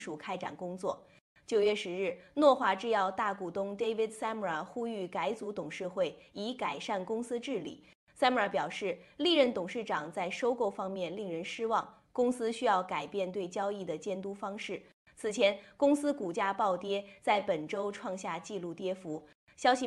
属开展工作。9月10日，诺华制药大股东 David Samra 呼吁改组董事会，以改善公司治理。Samra 表示，历任董事长在收购方面令人失望，公司需要改变对交易的监督方式。此前，公司股价暴跌，在本周创下纪录跌幅。消息